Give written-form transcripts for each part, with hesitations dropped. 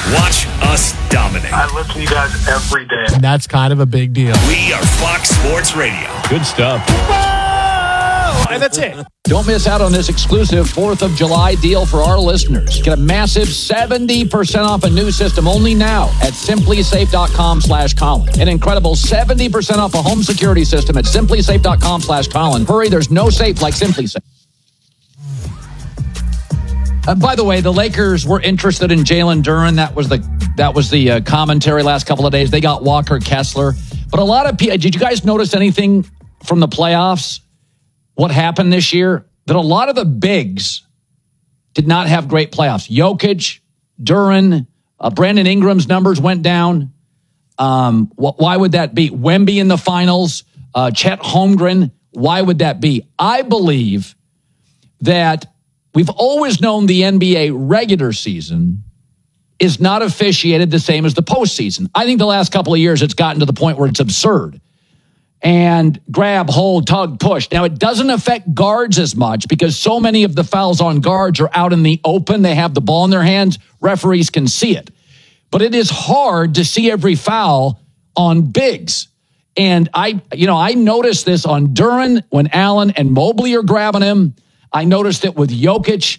Watch us dominate. I listen to you guys every day. And that's kind of a big deal. We are Fox Sports Radio. Good stuff. Whoa! And that's it. Don't miss out on this exclusive 4th of July deal for our listeners. Get a massive 70% off a new system only now at simplysafe.com/Colin. An incredible 70% off a home security system at simplysafe.com/Colin. Hurry, there's no safe like SimpliSafe. By the way, the Lakers were interested in Jalen Duren. That was the commentary last couple of days. They got Walker Kessler. But a lot of people, did you guys notice anything from the playoffs? What happened this year? That a lot of the bigs did not have great playoffs. Jokic, Duren, Brandon Ingram's numbers went down. Why would that be? Wemby in the finals, Chet Holmgren. Why would that be? I believe that we've always known the NBA regular season is not officiated the same as the postseason. I think the last couple of years it's gotten to the point where it's absurd. And grab, hold, tug, push. Now, it doesn't affect guards as much because so many of the fouls on guards are out in the open. They have the ball in their hands. Referees can see it. But it is hard to see every foul on bigs. And I noticed this on Duren when Allen and Mobley are grabbing him. I noticed it with Jokic.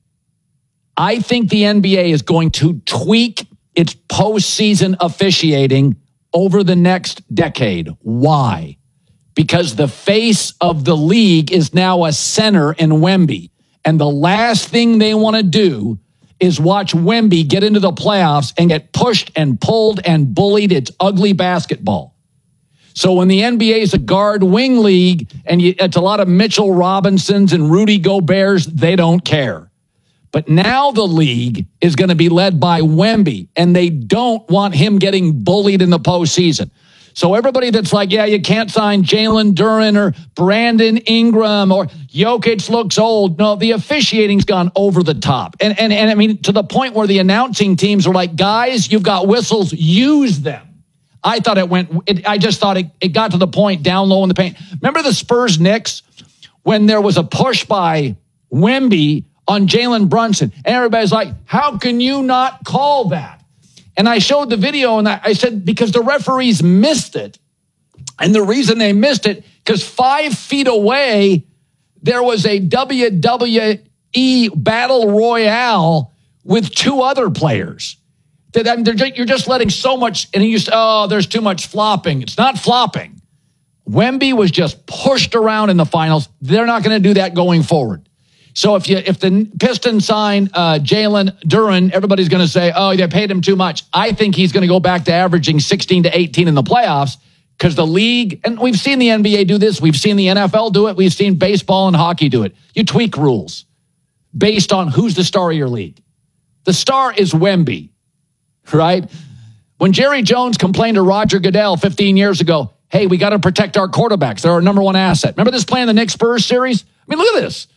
I think the NBA is going to tweak its postseason officiating over the next decade. Why? Because the face of the league is now a center in Wemby. And the last thing they want to do is watch Wemby get into the playoffs and get pushed and pulled and bullied. It's ugly basketball. So when the NBA is a guard wing league and it's a lot of Mitchell Robinsons and Rudy Goberts, they don't care. But now the league is going to be led by Wemby, and they don't want him getting bullied in the postseason. So everybody that's like, yeah, you can't sign Jalen Duren or Brandon Ingram or Jokic looks old. No, the officiating's gone over the top. And I mean, to the point where the announcing teams are like, guys, you've got whistles, use them. I just thought it got to the point down low in the paint. Remember the Spurs-Knicks when there was a push by Wemby on Jalen Brunson. And everybody's like, how can you not call that? And I showed the video and I said, because the referees missed it. And the reason they missed it, because 5 feet away, there was a WWE Battle Royale with 2 other players. You're just letting so much, and he used to, there's too much flopping. It's not flopping. Wemby was just pushed around in the finals. They're not going to do that going forward. So if the Pistons sign Jalen Duren, everybody's going to say, oh, they paid him too much. I think he's going to go back to averaging 16 to 18 in the playoffs because the league, and we've seen the NBA do this. We've seen the NFL do it. We've seen baseball and hockey do it. You tweak rules based on who's the star of your league. The star is Wemby, right? When Jerry Jones complained to Roger Goodell 15 years ago, hey, we got to protect our quarterbacks. They're our number one asset. Remember this play in the Knicks Spurs series? I mean, look at this.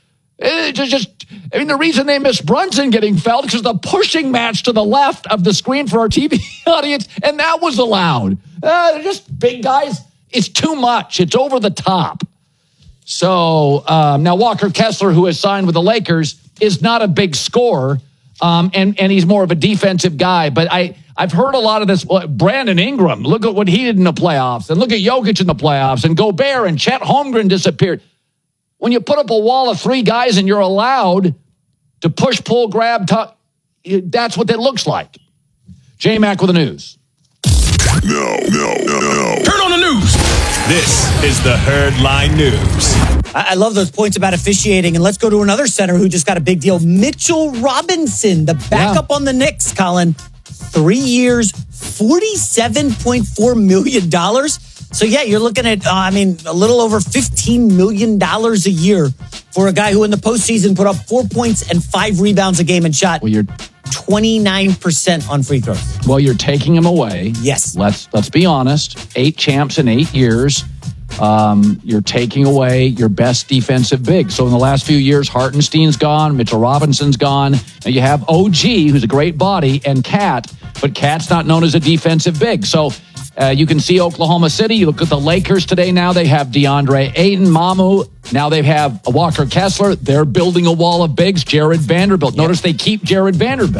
The reason they missed Brunson getting fouled is the pushing match to the left of the screen for our TV audience, and that was allowed. They're just big guys. It's too much. It's over the top. So now Walker Kessler, who has signed with the Lakers, is not a big scorer, and he's more of a defensive guy. But I've heard a lot of this. Brandon Ingram, look at what he did in the playoffs, and look at Jokic in the playoffs, and Gobert and Chet Holmgren disappeared. When you put up a wall of 3 guys and you're allowed to push, pull, grab, tuck, that's what that looks like. J-Mac with the news. No. Turn on the news. This is the Herd Line News. I love those points about officiating. And let's go to another center who just got a big deal. Mitchell Robinson, the backup on the Knicks, Colin. 3 years, $47.4 million. So, yeah, you're looking at, a little over $15 million a year for a guy who in the postseason put up 4 points and 5 rebounds a game and shot 29% on free throws. Well, you're taking him away. Yes. Let's be honest. 8 champs in 8 years. You're taking away your best defensive big. So in the last few years, Hartenstein's gone, Mitchell Robinson's gone. Now you have OG, who's a great body, and Cat, but Cat's not known as a defensive big. So you can see Oklahoma City. You look at the Lakers today now. They have DeAndre Ayton, Mamu. Now they have Walker Kessler. They're building a wall of bigs. Jared Vanderbilt. Notice they keep Jared Vanderbilt.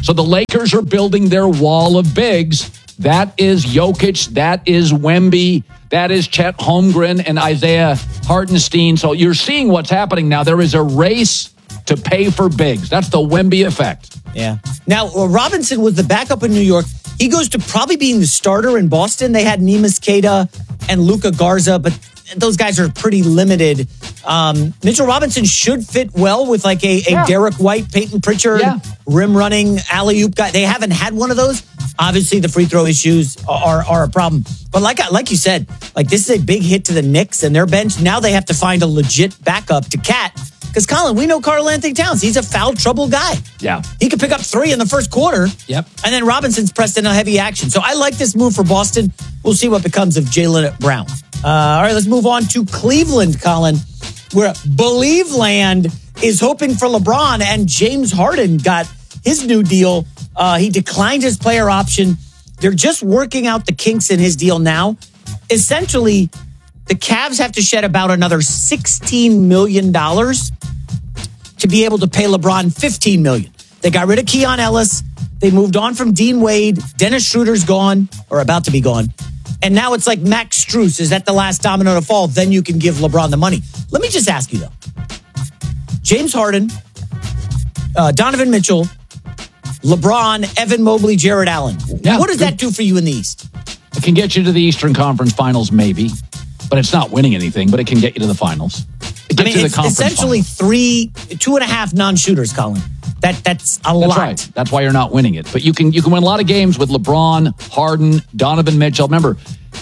So the Lakers are building their wall of bigs. That is Jokic. That is Wemby. That is Chet Holmgren and Isaiah Hartenstein. So you're seeing what's happening now. There is a race to pay for bigs. That's the Wemby effect. Yeah. Now, Robinson was the backup in New York. He goes to probably being the starter in Boston. They had Neemias Queta and Luka Garza, but those guys are pretty limited. Mitchell Robinson should fit well with like a Derek White, Peyton Pritchard, rim running, alley-oop guy. They haven't had one of those. Obviously, the free throw issues are a problem. But like you said, like this is a big hit to the Knicks and their bench. Now they have to find a legit backup to Cat. Because, Colin, we know Karl-Anthony Towns. He's a foul trouble guy. Yeah. He could pick up 3 in the first quarter. Yep. And then Robinson's pressed in a heavy action. So I like this move for Boston. We'll see what becomes of Jaylen Brown. All right, let's move on to Cleveland, Colin, where Believeland is hoping for LeBron, and James Harden got his new deal. He declined his player option. They're just working out the kinks in his deal now. Essentially, the Cavs have to shed about another $16 million to be able to pay LeBron $15 million. They got rid of Keon Ellis. They moved on from Dean Wade. Dennis Schroeder's gone, or about to be gone. And now it's like Max Strus. Is that the last domino to fall? Then you can give LeBron the money. Let me just ask you, though. James Harden, Donovan Mitchell, LeBron, Evan Mobley, Jared Allen. Yeah, what does that do for you in the East? It can get you to the Eastern Conference Finals, maybe. But it's not winning anything, but it can get you to the finals. It gets you to the conference essentially finals. 2.5 non-shooters, Colin. That's a lot. That's right. That's why you're not winning it. But you can win a lot of games with LeBron, Harden, Donovan Mitchell. Remember,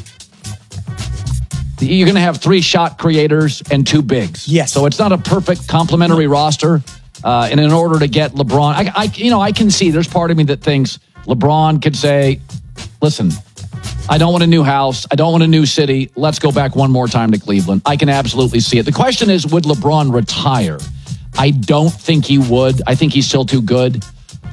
you're going to have 3 shot creators and 2 bigs. Yes. So it's not a perfect complementary roster. And in order to get LeBron, I can see there's part of me that thinks LeBron could say, listen, I don't want a new house. I don't want a new city. Let's go back one more time to Cleveland. I can absolutely see it. The question is, would LeBron retire? I don't think he would. I think he's still too good.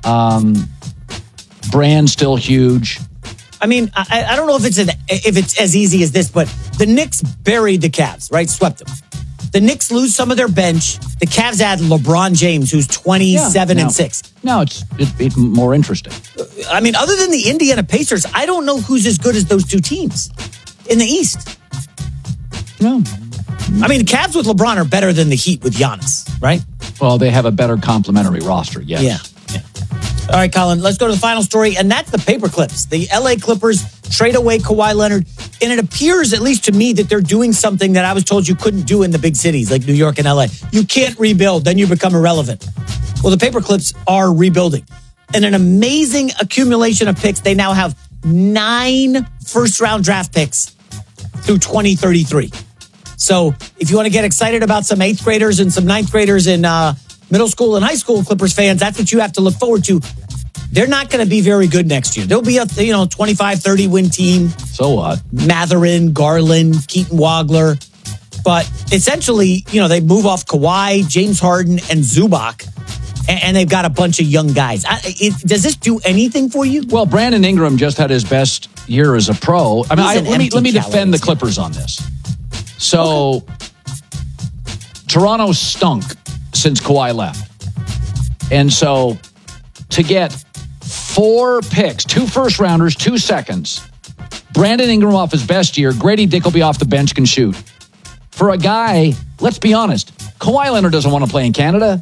Brand's still huge. I mean, I don't know if it's as easy as this, but the Knicks buried the Cavs, right? Swept them. The Knicks lose some of their bench. The Cavs add LeBron James, who's 27 and 6. No, it's more interesting. I mean, other than the Indiana Pacers, I don't know who's as good as those 2 teams in the East. No. I mean, the Cavs with LeBron are better than the Heat with Giannis, right? Well, they have a better complementary roster, yes. Yeah. All right, Colin, let's go to the final story, and that's the paper clips. The LA Clippers trade away Kawhi Leonard, and it appears, at least to me, that they're doing something that I was told you couldn't do in the big cities like New York and LA. You can't rebuild, then you become irrelevant. Well, the paper clips are rebuilding. And an amazing accumulation of picks. They now have 9 first-round draft picks through 2033. So if you want to get excited about some 8th graders and some 9th graders in middle school and high school Clippers fans, that's what you have to look forward to. They're not going to be very good next year. There'll be a 25-30 win team. So what? Matherin, Garland, Keaton Wagler. But essentially, they move off Kawhi, James Harden, and Zubac. And they've got a bunch of young guys. Does this do anything for you? Well, Brandon Ingram just had his best year as a pro. I mean, let me defend the Clippers on this. So, Toronto stunk since Kawhi left. And so, to get 4 picks, 2 first-rounders, 2 seconds, Brandon Ingram off his best year, Grady Dick will be off the bench, can shoot. For a guy, let's be honest, Kawhi Leonard doesn't want to play in Canada.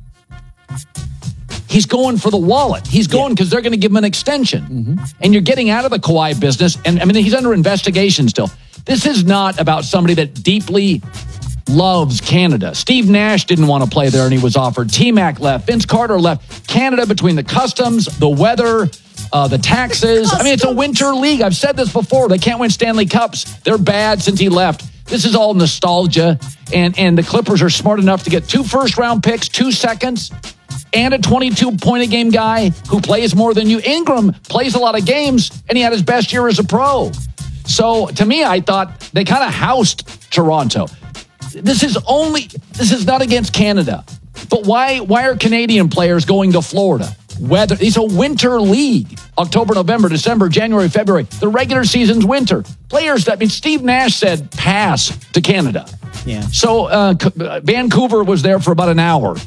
He's going for the wallet. He's going because they're going to give him an extension. Mm-hmm. And you're getting out of the Kawhi business. And I mean, he's under investigation still. This is not about somebody that deeply loves Canada. Steve Nash didn't want to play there and he was offered. T-Mac left. Vince Carter left. Canada, between the customs, the weather, the taxes. I mean, it's a winter league. I've said this before. They can't win Stanley Cups. They're bad since he left. This is all nostalgia. And the Clippers are smart enough to get 2 first-round picks, 2 seconds, and a 22-point-a-game guy who plays more than you. Ingram plays a lot of games, and he had his best year as a pro. So, to me, I thought they kind of housed Toronto. This is not against Canada. But why are Canadian players going to Florida? Weather. It's a winter league. October, November, December, January, February. The regular season's winter. Players, Steve Nash said pass to Canada. Yeah. So Vancouver was there for about an hour.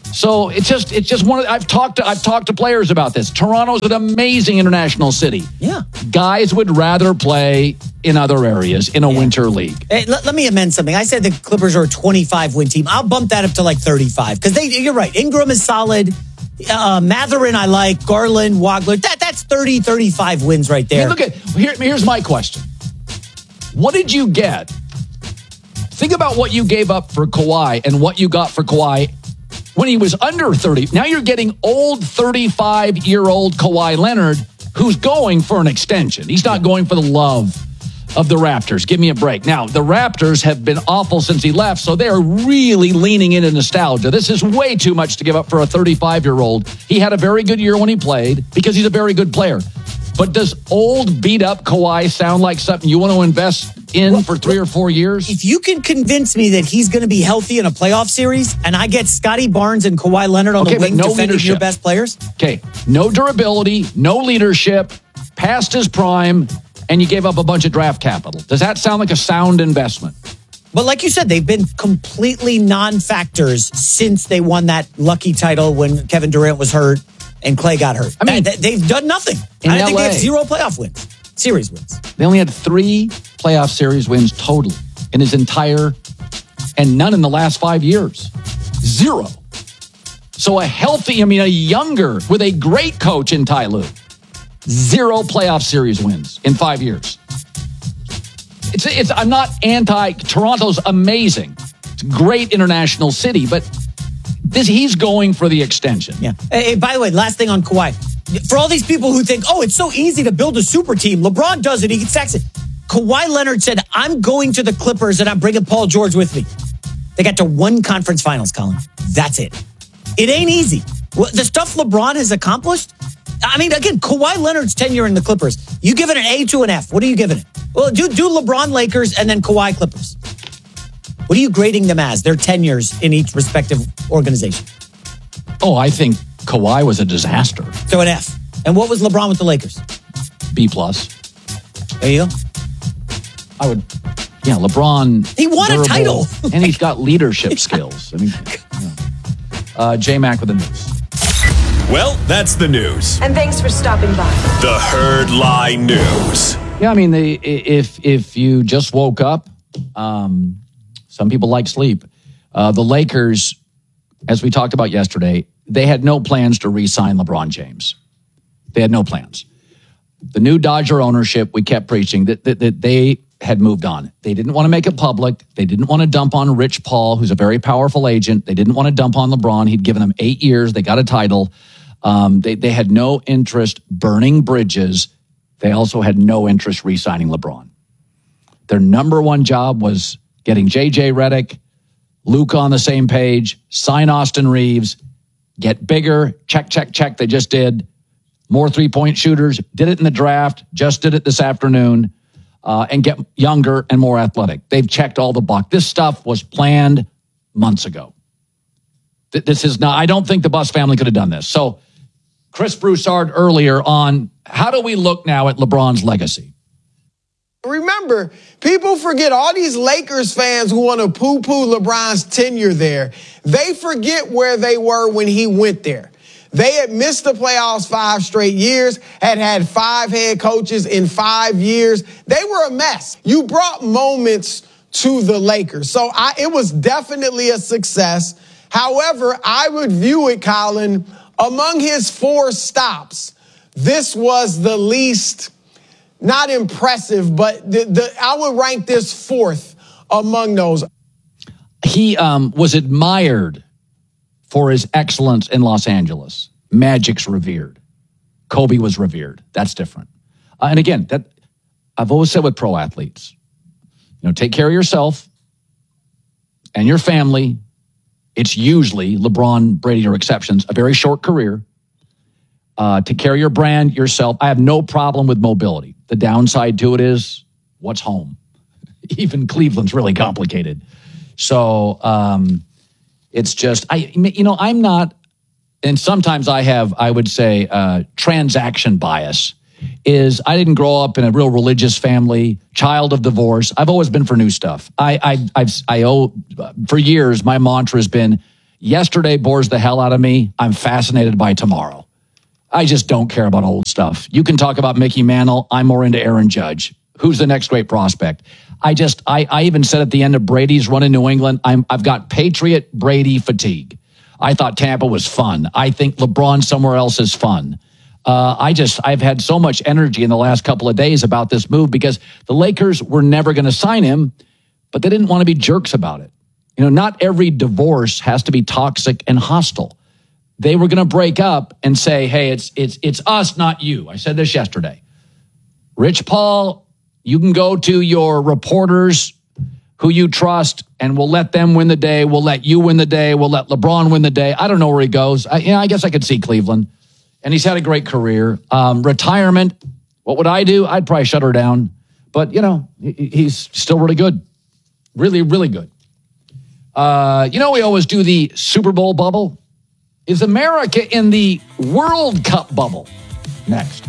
So it's just one of I've talked to players about this. Toronto's an amazing international city. Yeah. Guys would rather play in other areas in a winter league. Hey, let me amend something. I said the Clippers are a 25-win team. I'll bump that up to like 35 because you're right. Ingram is solid. Matherin I like. Garland, Wagler. That's 30, 35 wins right there. Hey, here's my question. What did you get? Think about what you gave up for Kawhi and what you got for Kawhi when he was under 30. Now you're getting old 35-year-old Kawhi Leonard who's going for an extension. He's not going for the love of the Raptors. Give me a break. Now, the Raptors have been awful since he left, so they're really leaning into nostalgia. This is way too much to give up for a 35-year-old. He had a very good year when he played because he's a very good player. But does old, beat-up Kawhi sound like something you want to invest in for 3 or 4 years? If you can convince me that he's going to be healthy in a playoff series and I get Scotty Barnes and Kawhi Leonard on the wing defending your best players? Okay, no durability, no leadership, past his prime, and you gave up a bunch of draft capital. Does that sound like a sound investment? But like you said, they've been completely non-factors since they won that lucky title when Kevin Durant was hurt and Clay got hurt. I mean, they've done nothing. I think they have 0 playoff wins, series wins. They only had 3 playoff series wins total in his entire, and none in the last 5 years. 0. So a younger, with a great coach in Ty Lue, 0 playoff series wins in 5 years. I'm not Toronto's amazing. It's a great international city, but he's going for the extension. Yeah. Hey, by the way, last thing on Kawhi. For all these people who think, it's so easy to build a super team. LeBron does it. He sacks it. Kawhi Leonard said, I'm going to the Clippers and I'm bringing Paul George with me. They got to 1 conference finals, Colin. That's it. It ain't easy. The stuff LeBron has accomplished. I mean, again, Kawhi Leonard's tenure in the Clippers. You give it an A to an F. What are you giving it? Well, do LeBron Lakers and then Kawhi Clippers. What are you grading them as? Their tenures in each respective organization. I think Kawhi was a disaster. So an F. And what was LeBron with the Lakers? B+. There you go. LeBron. He won a title. And he's got leadership skills. I mean, J-Mac with the news. Well, that's the news. And thanks for stopping by. The Herd Lie News. Yeah, I mean, if you just woke up, some people like sleep. The Lakers, as we talked about yesterday, they had no plans to re-sign LeBron James. They had no plans. The new Dodger ownership, we kept preaching that they had moved on. They didn't want to make it public. They didn't want to dump on Rich Paul, who's a very powerful agent. They didn't want to dump on LeBron. He'd given them 8 years. They got a title. They had no interest burning bridges. They also had no interest re-signing LeBron. Their number one job was getting J.J. Redick, Luka on the same page, sign Austin Reeves, get bigger, check. They just did. More three-point shooters, did it in the draft, just did it this afternoon, and get younger and more athletic. They've checked all the boxes. This stuff was planned months ago. This is not, I don't think the Buss family could have done this. So Chris Broussard earlier on, how do we look now at LeBron's legacy? Remember, people forget all these Lakers fans who want to poo-poo LeBron's tenure there. They forget where they were when he went there. They had missed the playoffs 5 straight years, had 5 head coaches in 5 years. They were a mess. You brought moments to the Lakers. So it was definitely a success. However, I would view it, Colin, among his 4 stops, this was the least, not impressive, but I would rank this 4th among those. He was admired for his excellence in Los Angeles. Magic's revered. Kobe was revered. That's different. And again, that I've always said with pro athletes, take care of yourself and your family. It's usually, LeBron, Brady are exceptions, a very short career. Take care of your brand, yourself. I have no problem with mobility. The downside to it is, what's home? Even Cleveland's really complicated. So it's just, I'm not, and sometimes I would say, transaction bias. Is I didn't grow up in a real religious family, child of divorce. I've always been for new stuff. I owe, for years, my mantra has been, Yesterday bores the hell out of me. I'm fascinated by tomorrow. I just don't care about old stuff. You can talk about Mickey Mantle. I'm more into Aaron Judge. Who's the next great prospect? I even said at the end of Brady's run in New England, I've got Patriot Brady fatigue. I thought Tampa was fun. I think LeBron somewhere else is fun. I've had so much energy in the last couple of days about this move because the Lakers were never going to sign him, but they didn't want to be jerks about it. You know, not every divorce has to be toxic and hostile. They were going to break up and say, hey, it's us, not you. I said this yesterday. Rich Paul, you can go to your reporters who you trust, and we'll let them win the day. We'll let you win the day. We'll let LeBron win the day. I don't know where he goes. I guess I could see Cleveland. And he's had a great career. Retirement, what would I do? I'd probably shut her down. But, he's still really good. Really, really good. We always do the Super Bowl bubble. Is America in the World Cup bubble? Next.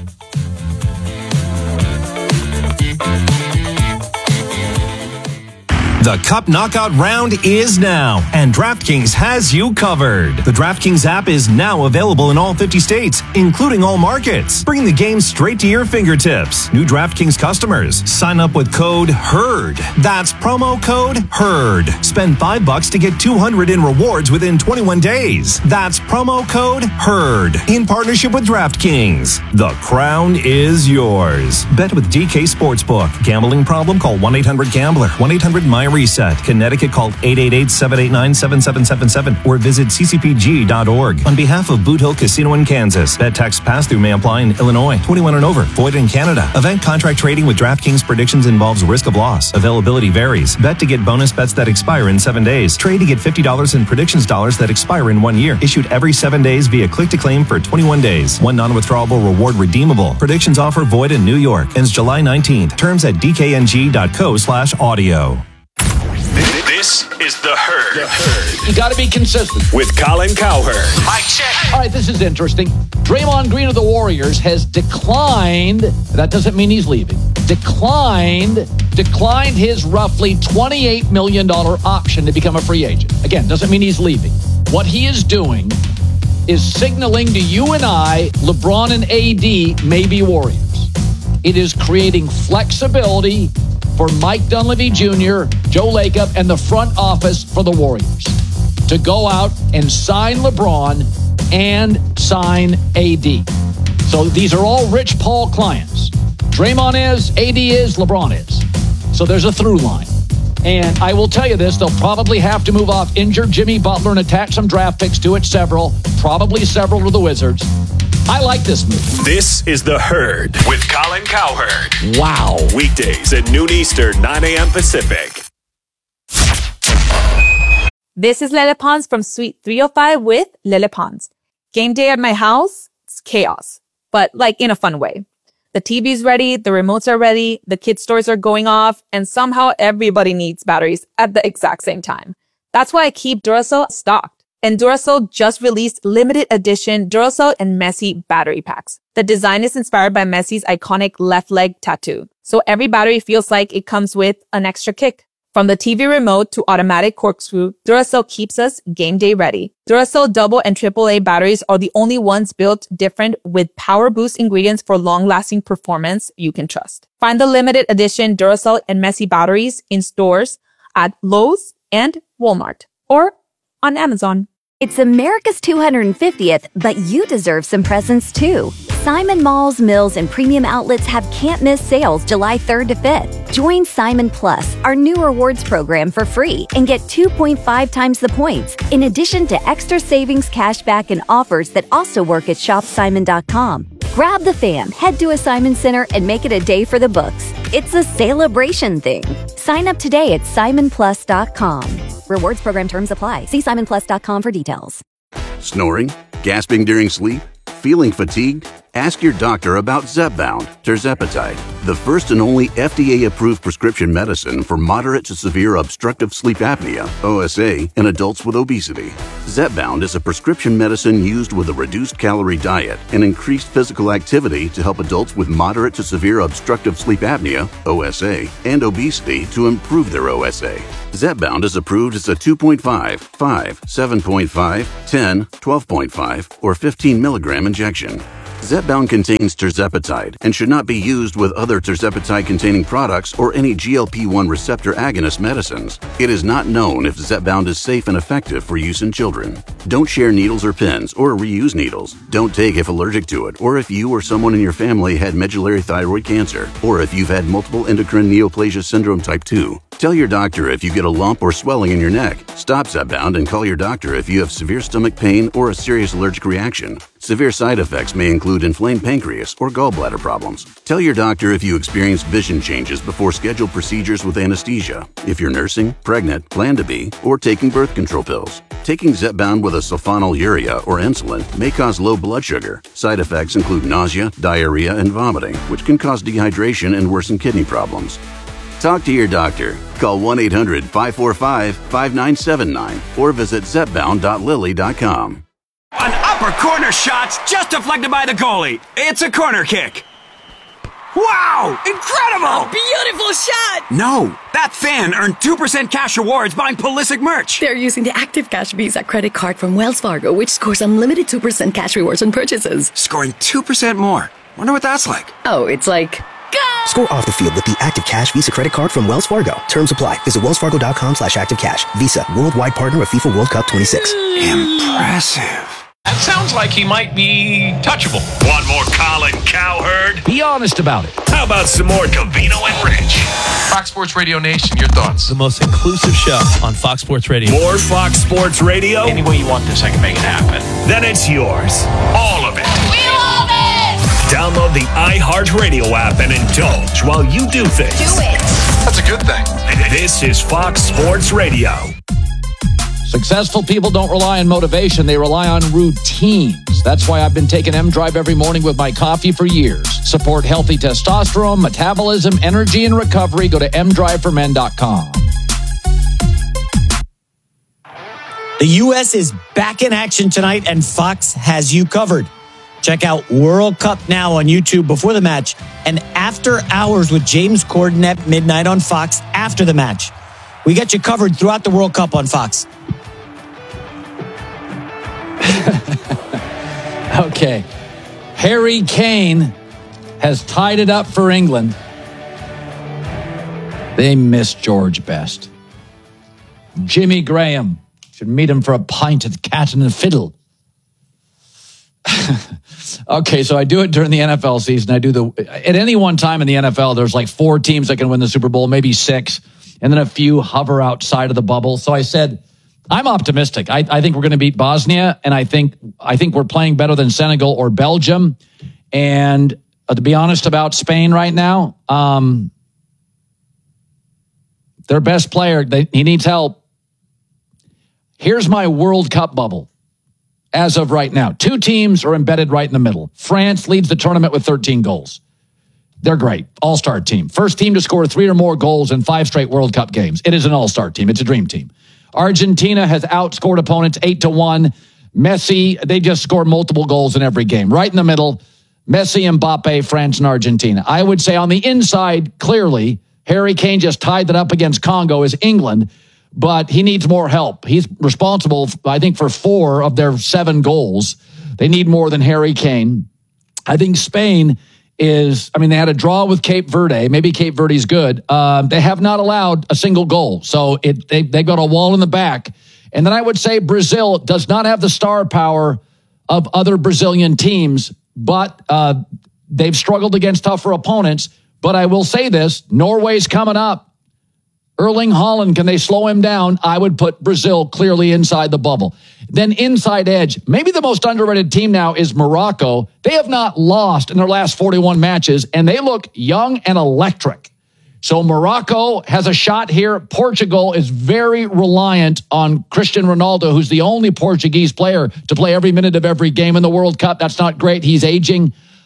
The Cup Knockout Round is now, and DraftKings has you covered. The DraftKings app is now available in all 50 states, including all markets. Bring the game straight to your fingertips. New DraftKings customers, sign up with code HERD. That's promo code HERD. Spend $5 to get $200 in rewards within 21 days. That's promo code HERD. In partnership with DraftKings. The crown is yours. Bet with DK Sportsbook. Gambling problem? Call 1-800-GAMBLER. 1-800-MY Reset. Connecticut, called 888-789-7777 or visit ccpg.org. On behalf of Boot Hill Casino in Kansas, bet tax pass-through may apply in Illinois. 21 and over. Void in Canada. Event contract trading with DraftKings predictions involves risk of loss. Availability varies. Bet to get bonus bets that expire in 7 days. Trade to get $50 in predictions dollars that expire in 1 year. Issued every 7 days via click-to-claim for 21 days. One non-withdrawable reward redeemable. Predictions offer void in New York. Ends July 19th. Terms at dkng.co/audio. This is The Herd. You got to be consistent. With Colin Cowherd. Mic check. All right, this is interesting. Draymond Green of the Warriors has declined, that doesn't mean he's leaving, declined his roughly $28 million option to become a free agent. Again, doesn't mean he's leaving. What he is doing is signaling to you and I, LeBron and AD may be Warriors. It is creating flexibility for Mike Dunleavy Jr., Joe Lacob, and the front office for the Warriors to go out and sign LeBron and sign AD. So these are all Rich Paul clients. Draymond is, AD is, LeBron is. So there's a through line. And I will tell you this, they'll probably have to move off injured Jimmy Butler and attach some draft picks to it, probably several to the Wizards. I like this move. This is The Herd with Colin Cowherd. Wow. Weekdays at noon Eastern, 9 a.m. Pacific. This is Lele Pons from Suite 305 with Lele Pons. Game day at my house, it's chaos, but like in a fun way. The TV's ready, the remotes are ready, the kids' toys are going off, and somehow everybody needs batteries at the exact same time. That's why I keep Duracell stocked. And Duracell just released limited edition Duracell and Messi battery packs. The design is inspired by Messi's iconic left leg tattoo. So every battery feels like it comes with an extra kick. From the TV remote to automatic corkscrew, Duracell keeps us game day ready. Duracell double and AAA batteries are the only ones built different with power boost ingredients for long-lasting performance you can trust. Find the limited edition Duracell and Messi batteries in stores at Lowe's and Walmart or on Amazon. It's America's 250th, but you deserve some presents too. Simon Malls, Mills, and premium outlets have can't-miss sales July 3rd to 5th. Join Simon Plus, our new rewards program, for free and get 2.5 times the points, in addition to extra savings, cashback, and offers that also work at shopsimon.com. Grab the fam, head to a Simon Center, and make it a day for the books. It's a celebration thing. Sign up today at simonplus.com. Rewards program terms apply. See simonplus.com for details. Snoring? Gasping during sleep? Feeling fatigued? Ask your doctor about Zepbound, tirzepatide, the first and only FDA-approved prescription medicine for moderate to severe obstructive sleep apnea, OSA, in adults with obesity. Zepbound is a prescription medicine used with a reduced calorie diet and increased physical activity to help adults with moderate to severe obstructive sleep apnea, OSA, and obesity to improve their OSA. Zepbound is approved as a 2.5, 5, 7.5, 10, 12.5, or 15 milligram injection. Zepbound contains tirzepatide and should not be used with other tirzepatide-containing products or any GLP-1 receptor agonist medicines. It is not known if Zepbound is safe and effective for use in children. Don't share needles or pens or reuse needles. Don't take if allergic to it or if you or someone in your family had medullary thyroid cancer or if you've had multiple endocrine neoplasia syndrome type 2. Tell your doctor if you get a lump or swelling in your neck. Stop Zepbound and call your doctor if you have severe stomach pain or a serious allergic reaction. Severe side effects may include inflamed pancreas or gallbladder problems. Tell your doctor if you experience vision changes before scheduled procedures with anesthesia, if you're nursing, pregnant, plan to be, or taking birth control pills. Taking Zepbound with a sulfonylurea or insulin may cause low blood sugar. Side effects include nausea, diarrhea, and vomiting, which can cause dehydration and worsen kidney problems. Talk to your doctor. Call 1-800-545-5979 or visit zepbound.lilly.com. An upper corner shot's just deflected by the goalie. It's a corner kick. Wow! Incredible! Beautiful shot! No, that fan earned 2% cash rewards buying Pulisic merch. They're using the Active Cash Visa credit card from Wells Fargo, which scores unlimited 2% cash rewards on purchases. Scoring 2% more. Wonder what that's like. Oh, it's like... Go! Score off the field with the Active Cash Visa credit card from Wells Fargo. Terms apply. Visit wellsfargo.com/activecash. Visa, worldwide partner of FIFA World Cup 26. Impressive. That sounds like he might be touchable. Want more Colin Cowherd? Be honest about it. How about some more Covino and Rich? Fox Sports Radio Nation, your thoughts? The most inclusive show on Fox Sports Radio. More Fox Sports Radio? Any way you want this, I can make it happen. Then it's yours. All of it. We love it! Download the iHeartRadio app and indulge while you do things. Do it! That's a good thing. This is Fox Sports Radio. Successful people don't rely on motivation. They rely on routines. That's why I've been taking M-Drive every morning with my coffee for years. Support healthy testosterone, metabolism, energy, and recovery. Go to mdriveformen.com. The U.S. is back in action tonight, and Fox has you covered. Check out World Cup Now on YouTube before the match and After Hours with James Corden at midnight on Fox after the match. We got you covered throughout the World Cup on Fox. Okay. Harry Kane has tied it up for England. They miss George Best. Jimmy Graham should meet him for a pint at Cat and the Fiddle. Okay, so I do it during the NFL season. At any one time in the NFL, there's like 4 teams that can win the Super Bowl, maybe 6, and then a few hover outside of the bubble. So I said, I'm optimistic. I think we're going to beat Bosnia, and I think we're playing better than Senegal or Belgium. And to be honest about Spain right now, their best player, he needs help. Here's my World Cup bubble. As of right now, 2 teams are embedded right in the middle. France leads the tournament with 13 goals. They're great. All-star team. First team to score 3 or more goals in 5 straight World Cup games. It is an all-star team. It's a dream team. Argentina has outscored opponents 8-1. Messi, they just score multiple goals in every game. Right in the middle, Messi, Mbappe, France, and Argentina. I would say on the inside, clearly, Harry Kane just tied that up against Congo as England, but he needs more help. He's responsible, I think, for 4 of their 7 goals. They need more than Harry Kane. I think Spain they had a draw with Cape Verde. Maybe Cape Verde's good. They have not allowed a single goal. So they got a wall in the back. And then I would say Brazil does not have the star power of other Brazilian teams, but they've struggled against tougher opponents. But I will say this, Norway's coming up. Erling Haaland, can they slow him down? I would put Brazil clearly inside the bubble. Then inside edge, maybe the most underrated team now is Morocco. They have not lost in their last 41 matches, and they look young and electric. So Morocco has a shot here. Portugal is very reliant on Cristiano Ronaldo, who's the only Portuguese player to play every minute of every game in the World Cup. That's not great. He's aging.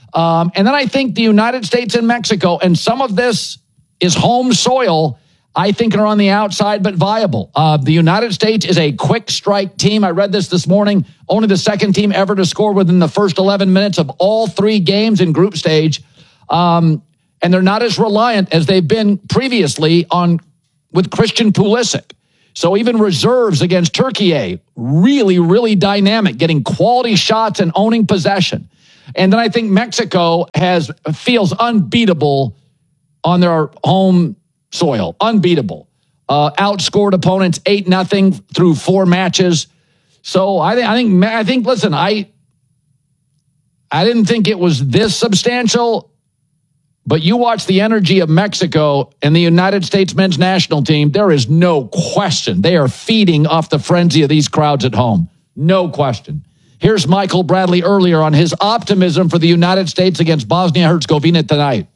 And then I think the United States and Mexico, and some of this is home soil, I think are on the outside, but viable. The United States is a quick strike team. I read this morning, only the second team ever to score within the first 11 minutes of all 3 games in group stage. And they're not as reliant as they've been previously with Christian Pulisic. So even reserves against Turkey, really, really dynamic, getting quality shots and owning possession. And then I think Mexico feels unbeatable on their home soil. Unbeatable. Outscored opponents 8-0 through 4 matches. So I think. Listen, I didn't think it was this substantial, but you watch the energy of Mexico and the United States men's national team. There is no question they are feeding off the frenzy of these crowds at home. No question. Here's Michael Bradley earlier on his optimism for the United States against Bosnia-Herzegovina tonight.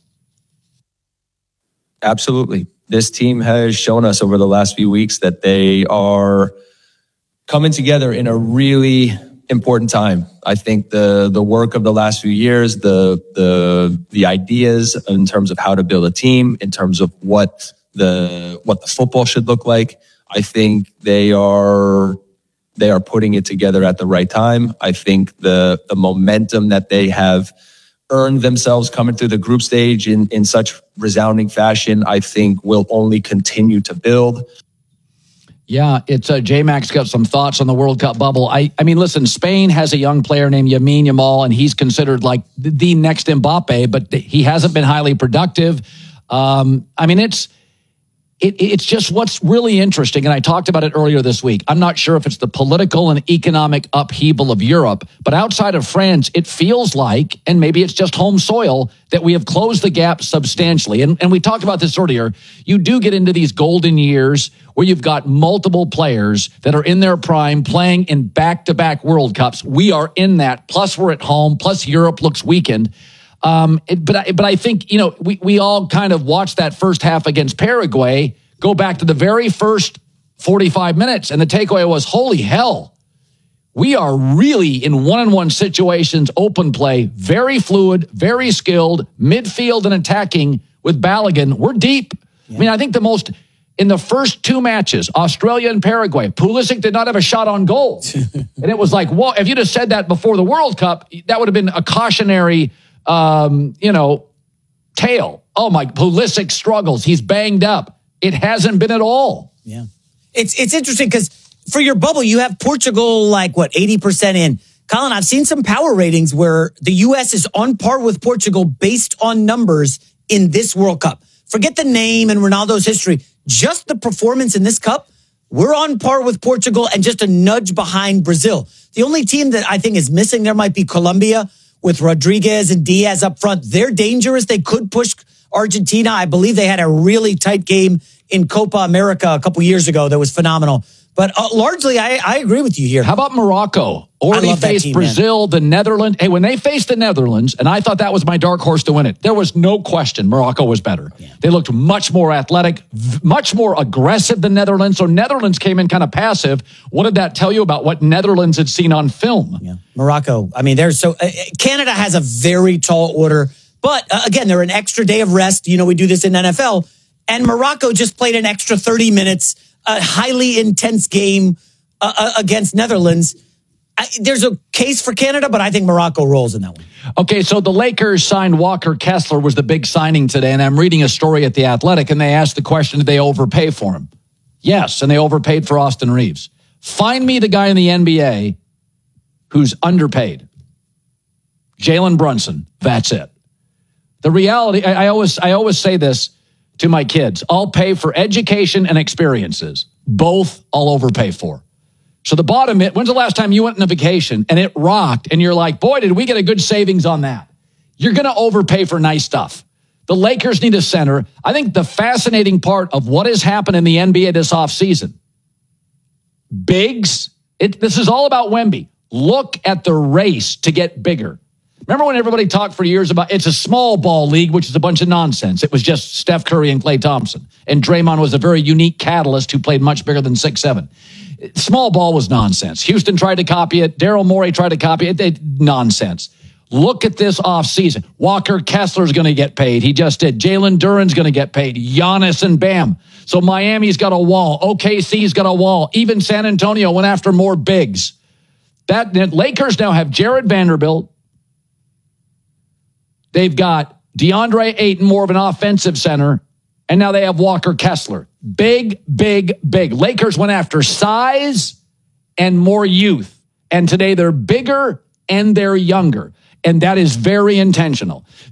Absolutely. This team has shown us over the last few weeks that they are coming together in a really important time. I think the work of the last few years, the ideas in terms of how to build a team, in terms of what the football should look like, I think they are putting it together at the right time. I think the momentum that they have earned themselves coming through the group stage in such resounding fashion, I think will only continue to build. Yeah, it's J-Max got some thoughts on the World Cup bubble. I mean, listen, Spain has a young player named Lamine Yamal, and he's considered like the next Mbappe, but he hasn't been highly productive. I mean, it's just what's really interesting, and I talked about it earlier this week. I'm not sure if it's the political and economic upheaval of Europe, but outside of France, it feels like, and maybe it's just home soil, that we have closed the gap substantially. And we talked about this earlier. You do get into these golden years where you've got multiple players that are in their prime playing in back-to-back World Cups. We are in that, plus we're at home, plus Europe looks weakened. But I think, we all kind of watched that first half against Paraguay, go back to the very first 45 minutes, and the takeaway was, holy hell, we are really in one-on-one situations, open play, very fluid, very skilled, midfield and attacking with Balogun. We're deep. Yeah. I mean, I think in the first 2 matches, Australia and Paraguay, Pulisic did not have a shot on goal. And it was like, whoa, if you'd have said that before the World Cup, that would have been a cautionary tale. Oh my, Pulisic struggles. He's banged up. It hasn't been at all. Yeah. It's interesting because for your bubble, you have Portugal 80% in. Colin, I've seen some power ratings where the U.S. is on par with Portugal based on numbers in this World Cup. Forget the name and Ronaldo's history. Just the performance in this cup, we're on par with Portugal and just a nudge behind Brazil. The only team that I think is missing there might be Colombia with Rodriguez and Diaz up front. They're dangerous. They could push Argentina. I believe they had a really tight game in Copa America a couple years ago that was phenomenal. But largely, I agree with you here. How about Morocco? Or they faced Brazil, the Netherlands. Hey, when they faced the Netherlands, and I thought that was my dark horse to win it, there was no question Morocco was better. Yeah. They looked much more athletic, much more aggressive than Netherlands. So Netherlands came in kind of passive. What did that tell you about what Netherlands had seen on film? Yeah. Morocco, I mean, Canada has a very tall order. But again, they're an extra day of rest. We do this in NFL. And Morocco just played an extra 30 minutes, a highly intense game against Netherlands. There's a case for Canada, but I think Morocco rolls in that one. Okay, so the Lakers signed Walker Kessler, was the big signing today. And I'm reading a story at The Athletic, and they asked the question, did they overpay for him? Yes, and they overpaid for Austin Reeves. Find me the guy in the NBA who's underpaid. Jalen Brunson, that's it. The reality, I always say this to my kids. I'll pay for education and experiences. Both I'll overpay for. So the bottom, when's the last time you went on a vacation and it rocked and you're like, boy, did we get a good savings on that? You're going to overpay for nice stuff. The Lakers need a center. I think the fascinating part of what has happened in the NBA this offseason, bigs, this is all about Wemby. Look at the race to get bigger. Remember when everybody talked for years about it's a small ball league, which is a bunch of nonsense. It was just Steph Curry and Klay Thompson. And Draymond was a very unique catalyst who played much bigger than 6'7". Small ball was nonsense. Houston tried to copy it. Daryl Morey tried to copy it. Nonsense. Look at this offseason. Walker Kessler's going to get paid. He just did. Jalen Duren's going to get paid. Giannis and Bam. So Miami's got a wall. OKC's got a wall. Even San Antonio went after more bigs. That Lakers now have Jared Vanderbilt. They've got DeAndre Ayton, more of an offensive center. And now they have Walker Kessler. Big, big, big. Lakers went after size and more youth. And today they're bigger and they're younger. And that is very intentional.